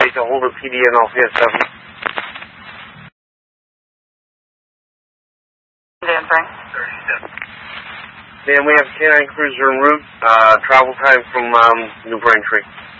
to hold a PD and LCSW. Dan Frank. Dan, we have K9 Cruiser en route, travel time from New Braintree.